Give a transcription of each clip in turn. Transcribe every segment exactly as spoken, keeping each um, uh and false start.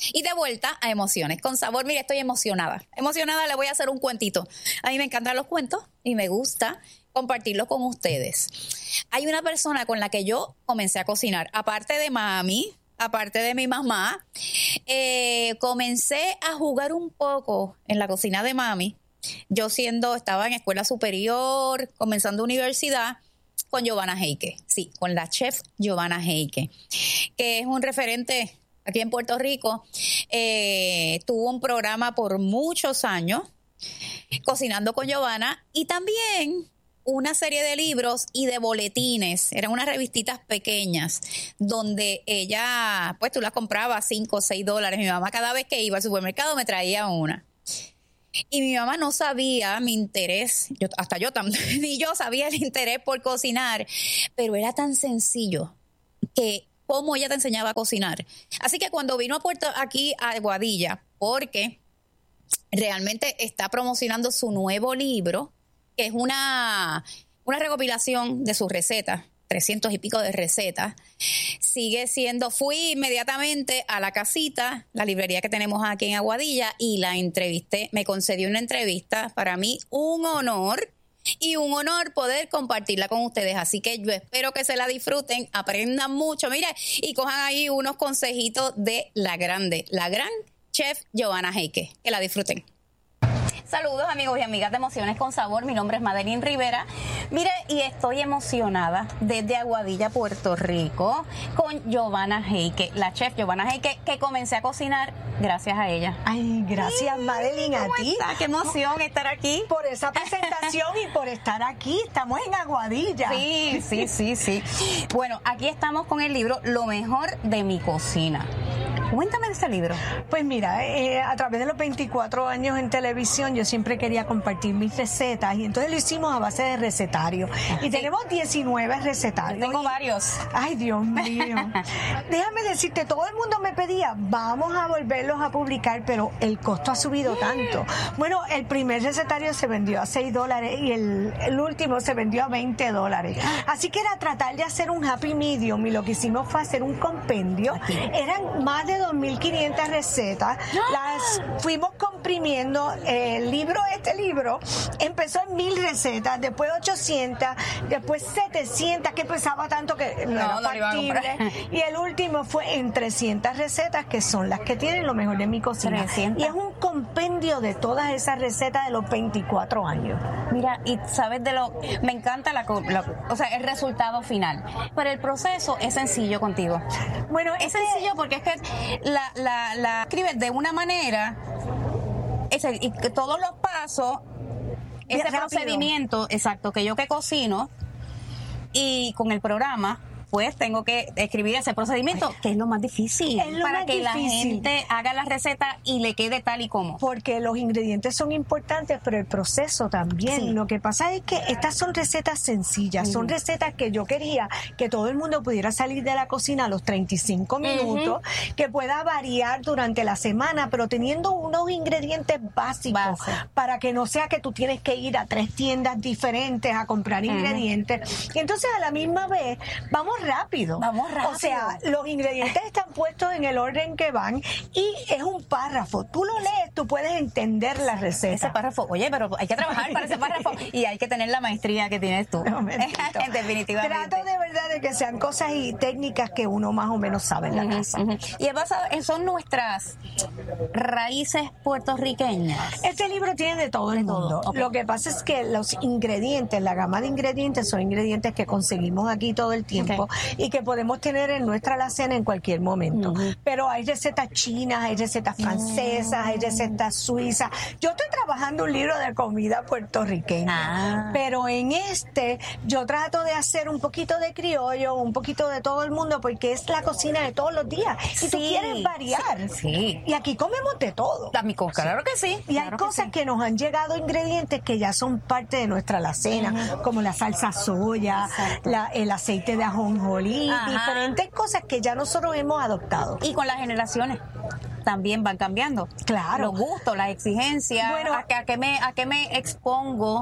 Y de vuelta a Emociones con Sabor. Mire, estoy emocionada. Emocionada, le voy a hacer un cuentito. A mí me encantan los cuentos y me gusta compartirlos con ustedes. Hay una persona con la que yo comencé a cocinar, aparte de mami, aparte de mi mamá, eh, comencé a jugar un poco en la cocina de mami. Yo siendo, estaba en escuela superior, comenzando universidad, con Giovanna Heike. Sí, con la chef Giovanna Heike, que es un referente aquí en Puerto Rico. Eh, tuvo un programa por muchos años, Cocinando con Giovanna, y también una serie de libros y de boletines. Eran unas revistitas pequeñas donde ella, pues tú las comprabas cinco o seis dólares. Mi mamá cada vez que iba al supermercado me traía una. Y mi mamá no sabía mi interés, yo, hasta yo también, ni yo sabía el interés por cocinar, pero era tan sencillo que cómo ella te enseñaba a cocinar. Así que cuando vino a Puerto, aquí a Aguadilla, porque realmente está promocionando su nuevo libro, que es una, una recopilación de sus recetas, trescientos y pico de recetas. Sigue siendo, fui inmediatamente a la casita, la librería que tenemos aquí en Aguadilla, y la entrevisté, me concedió una entrevista, para mí un honor, y un honor poder compartirla con ustedes. Así que yo espero que se la disfruten, aprendan mucho, mire, y cojan ahí unos consejitos de la grande, la gran chef Giovanna Heike. Que la disfruten. Saludos amigos y amigas de Emociones con Sabor, mi nombre es Madeline Rivera. Mire, y estoy emocionada desde Aguadilla, Puerto Rico, con Giovanna Heike, la chef Giovanna Heike, que comencé a cocinar gracias a ella. Ay, gracias, sí, Madeline, a ti. Está? Qué emoción estar aquí. Por esa presentación y por estar aquí, estamos en Aguadilla. Sí, sí, sí, sí. Bueno, aquí estamos con el libro Lo mejor de mi cocina. Cuéntame de ese libro. Pues mira, eh, a través de los veinticuatro años en televisión yo siempre quería compartir mis recetas y entonces lo hicimos a base de recetario. Y sí, tenemos diecinueve recetarios. Yo tengo varios. Ay, Dios mío. Déjame decirte, todo el mundo me pedía, vamos a volverlos a publicar, pero el costo ha subido tanto. Bueno, el primer recetario se vendió a seis dólares y el, el último se vendió a veinte dólares. Así que era tratar de hacer un happy medium y lo que hicimos fue hacer un compendio. Eran más de dos mil quinientas recetas, las fuimos comprimiendo. El libro, este libro, empezó en mil recetas, después ochocientas, después setecientas, que pesaba tanto que no, no era factible, y el último fue en trescientas recetas, que son las que tienen lo mejor de mi cocina. trescientas. Y es un compendio de todas esas recetas de los veinticuatro años. Mira, y sabes de lo, me encanta la, la o sea, el resultado final, pero el proceso es sencillo contigo. Bueno, es, es sencillo que, porque es que la, la, la escribes de una manera, ese, y que todos los pasos, ese rápido procedimiento, exacto, que yo que cocino, y con el programa, pues tengo que escribir ese procedimiento, que es lo más difícil, es lo para más que difícil. La gente haga la receta y le quede tal y como. Porque los ingredientes son importantes, pero el proceso también. Sí. Lo que pasa es que estas son recetas sencillas, uh-huh. son recetas que yo quería que todo el mundo pudiera salir de la cocina a los treinta y cinco minutos, uh-huh. que pueda variar durante la semana, pero teniendo unos ingredientes básicos, Base. para que no sea que tú tienes que ir a tres tiendas diferentes a comprar uh-huh. ingredientes. Y entonces a la misma vez, vamos rápido. Vamos rápido. O sea, los ingredientes están puestos en el orden que van y es un párrafo. Tú lo lees, tú puedes entender la receta. Ese párrafo, oye, pero hay que trabajar para ese párrafo y hay que tener la maestría que tienes tú. No, definitivamente. Trato de verdad de que sean cosas y técnicas que uno más o menos sabe en la uh-huh, casa. Uh-huh. Y es basado, son nuestras raíces puertorriqueñas. Este libro tiene de todo el de mundo. Todo. Okay. Lo que pasa es que los ingredientes, la gama de ingredientes son ingredientes que conseguimos aquí todo el tiempo. Okay. Y que podemos tener en nuestra alacena en cualquier momento. Uh-huh. Pero hay recetas chinas, hay recetas francesas, uh-huh. hay recetas suizas. Yo estoy trabajando un libro de comida puertorriqueña, ah. pero en este yo trato de hacer un poquito de criollo, un poquito de todo el mundo, porque es la cocina de todos los días. Y sí, tú quieres variar. Sí, sí. Y aquí comemos de todo. Claro que sí. Y claro hay cosas que, sí. que nos han llegado ingredientes que ya son parte de nuestra alacena, uh-huh. como la salsa soya, la, el aceite de ajonjolí, Ajá. diferentes cosas que ya nosotros hemos adoptado. Y con las generaciones también van cambiando. Claro. Los gustos, las exigencias, bueno, a, a, qué me, a qué me expongo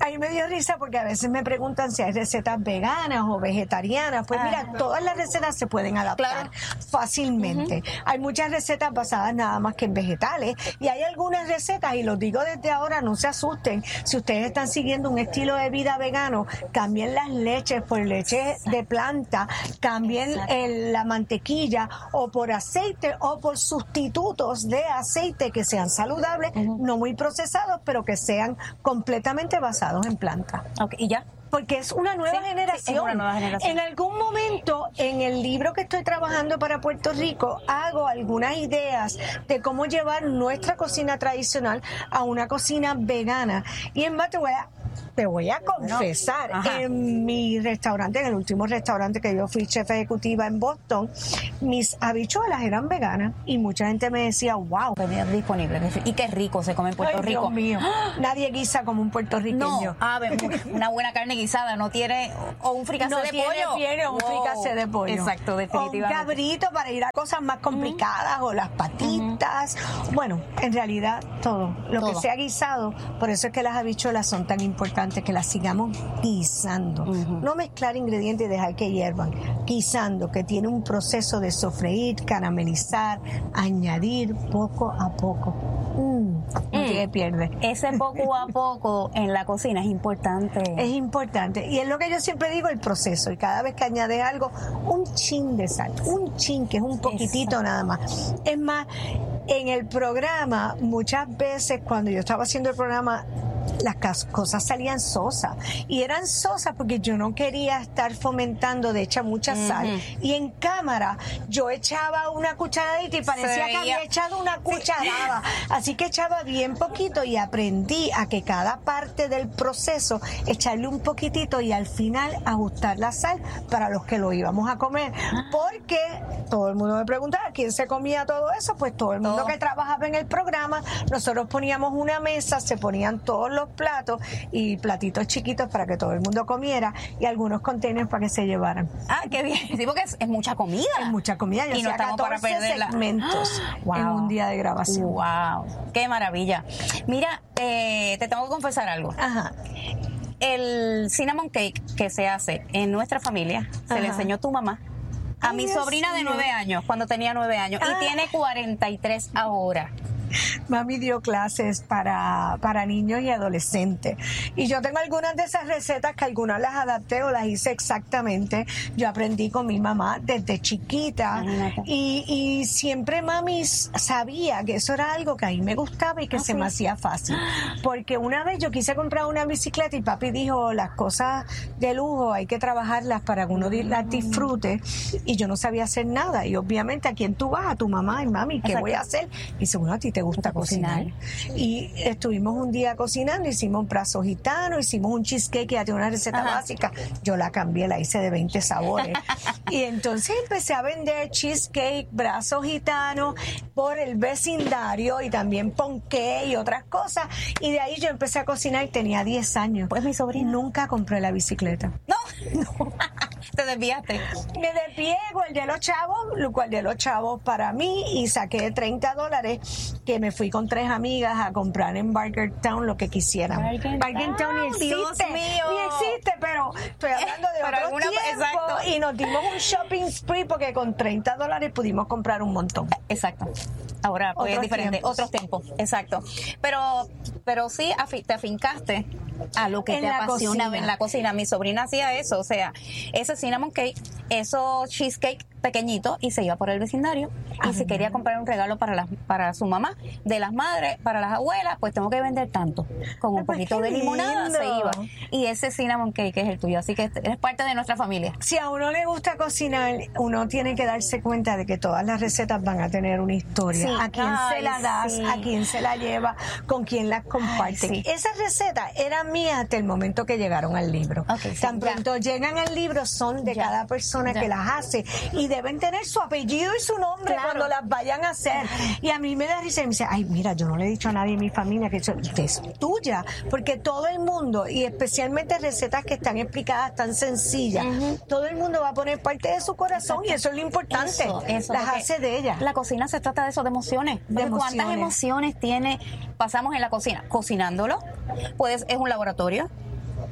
A mí me dio risa porque a veces me preguntan si hay recetas veganas o vegetarianas. Pues mira, Ajá. todas las recetas se pueden adaptar Claro. fácilmente. Uh-huh. Hay muchas recetas basadas nada más que en vegetales y hay algunas recetas, y los digo desde ahora, no se asusten, si ustedes están siguiendo un estilo de vida vegano, cambien las leches por leche de planta, cambien el, la mantequilla o por aceite o por sustitutos de aceite que sean saludables, uh-huh. no muy procesados, pero que sean completamente basados en planta. Okay, ¿y ya? Porque es una nueva, sí, generación. Sí, es una nueva generación. En algún momento, en el libro que estoy trabajando para Puerto Rico, hago algunas ideas de cómo llevar nuestra cocina tradicional a una cocina vegana. Y en más te voy a, te voy a confesar, no. En mi restaurante, en el último restaurante que yo fui chef ejecutiva en Boston, mis habichuelas eran veganas y mucha gente me decía, wow. Disponible. Y qué rico se come en Puerto Ay, Rico. Dios mío. Nadie guisa como un puertorriqueño. No, a ver, una buena carne guisada no tiene, o un fricasé no de tiene, pollo. Tiene un wow. fricasé de pollo. Exacto, definitivamente. O un cabrito para ir a cosas más complicadas, uh-huh. o las patitas. Uh-huh. Bueno, en realidad todo, lo todo. que sea guisado. Por eso es que las habichuelas son tan importantes, que las sigamos guisando. Uh-huh. No mezclar ingredientes y dejar que hiervan. Guisando, que tiene un proceso de sofreír, caramelizar, añadir poco a poco. Mm, no tiene pierde. Ese poco a poco en la cocina es importante. Es importante. Y es lo que yo siempre digo, el proceso. Y cada vez que añades algo, un chin de sal. Un chin, que es un poquitito Eso. nada más. Es más, en el programa, muchas veces cuando yo estaba haciendo el programa, las cosas salían sosas. Y eran sosas porque yo no quería estar fomentando de echar mucha sal. Uh-huh. Y en cámara, yo echaba una cucharadita y parecía que había echado una cucharada. Así que echaba bien poquito y aprendí a que cada parte del proceso echarle un poquitito y al final ajustar la sal para los que lo íbamos a comer. Porque todo el mundo me preguntaba quién se comía todo eso. Pues todo el mundo todo. que trabajaba en el programa. Nosotros poníamos una mesa, se ponían todos los platos y platitos chiquitos para que todo el mundo comiera y algunos containers para que se llevaran. Ah, qué bien. Sí, porque es, es mucha comida. Es mucha comida. Yo y no estamos para perderla. segmentos wow. en un día de grabación. Wow. Qué maravilla. Mira, eh, te tengo que confesar algo. Ajá. El cinnamon cake que se hace en nuestra familia, se Ajá. le enseñó tu mamá a Ay, mi sobrina Dios de nueve años, cuando tenía nueve años, ah. y tiene cuarenta y tres ahora. Mami dio clases para, para niños y adolescentes. Y yo tengo algunas de esas recetas que algunas las adapté o las hice exactamente. Yo aprendí con mi mamá desde chiquita. Y, y siempre mami sabía que eso era algo que a mí me gustaba y que ¿Ah, se sí? me hacía fácil. Porque una vez yo quise comprar una bicicleta y papi dijo, las cosas de lujo hay que trabajarlas para que uno las disfrute. Y yo no sabía hacer nada. Y obviamente, ¿a quién tú vas? A tu mamá y mami, ¿qué Exacto. voy a hacer? Y según a ti te gusta cocinar. cocinar. Y estuvimos un día cocinando, hicimos un brazo gitano, hicimos un cheesecake que ya tiene una receta Ajá. básica. Yo la cambié, la hice de veinte sabores. Y entonces empecé a vender cheesecake, brazo gitano por el vecindario y también ponqué y otras cosas. Y de ahí yo empecé a cocinar y tenía diez años. Pues mi sobrina. Nunca compré la bicicleta. No, no. Te desviaste. Me desvié, guardé los chavos, guardé los chavos para mí y saqué treinta dólares que me fui con tres amigas a comprar en Barkertown lo que quisieran. Barkertown ni existe. Dios mío. Ni existe, pero estoy hablando de otro alguna, tiempo. Exacto. Y nos dimos un shopping spree porque con treinta dólares pudimos comprar un montón. Exacto. Ahora pues es diferente, tiempos. otros tiempos, exacto. Pero pero sí afi- te afincaste a lo que en te apasionaba en la cocina. Mi sobrina hacía eso, o sea, ese cinnamon cake, esos cheesecake pequeñito y se iba por el vecindario y Ay, si quería comprar un regalo para las para su mamá, de las madres, para las abuelas, pues tengo que vender tanto. Con un Ay, poquito de limonada lindo. se iba. Y ese cinnamon cake es el tuyo, así que eres parte de nuestra familia. Si a uno le gusta cocinar, uno tiene que darse cuenta de que todas las recetas van a tener una historia. Sí. A quién Ay, se la das, sí. a quién se la lleva, con quién las comparte. Sí. Esas recetas eran mías hasta el momento que llegaron al libro. Okay, sí, Tan ya. pronto llegan al libro, son de ya. cada persona ya. que las hace y deben tener su apellido y su nombre claro. cuando las vayan a hacer. Y a mí me da risa y me dice, ay, mira, yo no le he dicho a nadie en mi familia que eso es tuya, porque todo el mundo, y especialmente recetas que están explicadas tan sencillas, uh-huh. todo el mundo va a poner parte de su corazón. Exacto. Y eso es lo importante. Eso, eso, las hace de ella. La cocina se trata de eso, de emociones. De emociones. ¿Cuántas emociones tiene, pasamos en la cocina? Cocinándolo, pues es un laboratorio.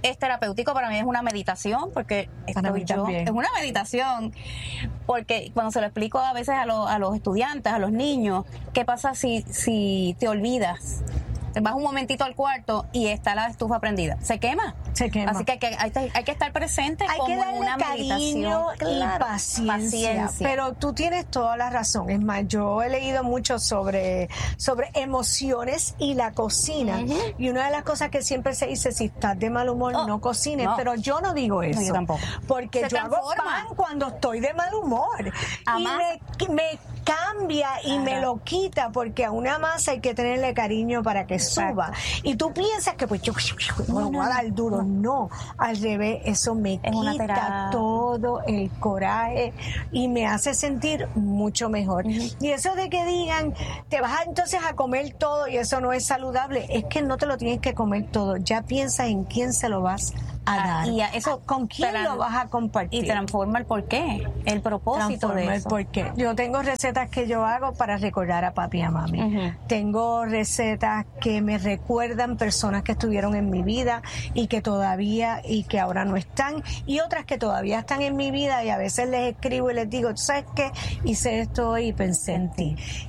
es terapéutico, para mí es una meditación, porque Para mí estoy yo, también. es una meditación, porque cuando se lo explico a veces a, lo- a los estudiantes, a los niños, ¿qué pasa si, si te olvidas? Te vas un momentito al cuarto y está la estufa prendida. Se quema. Se quema. Así que hay que, hay, que- hay que estar presente Hay como que en darle una cariño meditación. y Claro, paciencia, paciencia. Pero tú tienes toda la razón. Es más, yo he leído mucho sobre, sobre emociones y la cocina. Ujú. Y una de las cosas que siempre se dice, si estás de mal humor, Oh, no cocines. no. Pero yo no digo eso. yo tampoco. Porque Se yo hago transforma. pan cuando estoy de mal humor. Además- y me, me cambia y Ajá. me lo quita, porque a una masa hay que tenerle cariño para que Exacto. suba. Y tú piensas que pues yo me lo voy a dar duro. No, al revés, eso me Es una quita terapia. todo el coraje y me hace sentir mucho mejor. Y eso de que digan, te vas a, entonces a comer todo y eso no es saludable, es que no te lo tienes que comer todo. Ya piensa en quién se lo vas a Ah, dar. y a eso ¿Con quién tran- lo vas a compartir? Y transforma el porqué, el propósito Transforma de el eso. porqué. Yo tengo recetas que yo hago para recordar a papi y a mami. Ujú. Tengo recetas que me recuerdan personas que estuvieron en mi vida y que todavía y que ahora no están, y otras que todavía están en mi vida, y a veces les escribo y les digo, ¿tú sabes qué? Hice esto hoy y pensé en ti.